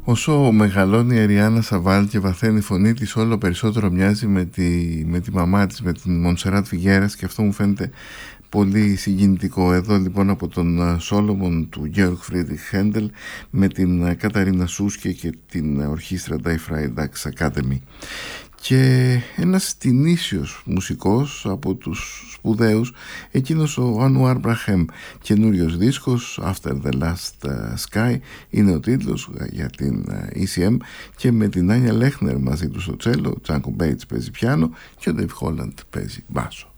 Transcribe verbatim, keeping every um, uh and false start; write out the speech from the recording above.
Όσο μεγαλώνει η Αριάννα Σαβάλ και βαθαίνει η φωνή της, όλο περισσότερο μοιάζει με τη, με τη μαμά της, με την Μονσεράτ Φιγέρας, και αυτό μου φαίνεται πολύ συγκινητικό. Εδώ λοιπόν από τον Σόλομον του Γεώργ Φρίντριχ Χέντελ με την Καταρίνα Σούσκε και την ορχήστρα Die Freie Dax Academy. Και ένας τινήσιος μουσικός από τους σπουδαίους, εκείνος ο Ανουάρ Μπραχέμ. Καινούριος δίσκος, After the Last Sky είναι ο τίτλος, για την ι σι εμ, και με την Άνια Λέχνερ μαζί του στο τσέλο, ο Τζάνκο Μπέιτς παίζει πιάνο και ο Ντέιβ Χόλαντ παίζει μπάσο.